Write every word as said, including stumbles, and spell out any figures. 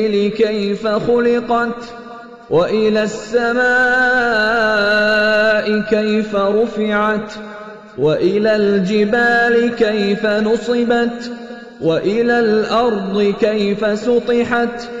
كيف خلقت وإلى السماء كيف رفعت وإلى الجبال كيف نصبت وإلى الأرض كيف سطحت